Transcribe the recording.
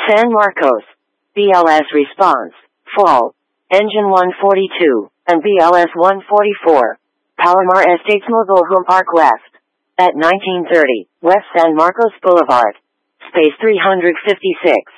San Marcos. BLS response. Fall. Engine 142, and BLS 144. Palomar Estates Mobilhome Park West. At 1930, West San Marcos Boulevard. Space 356.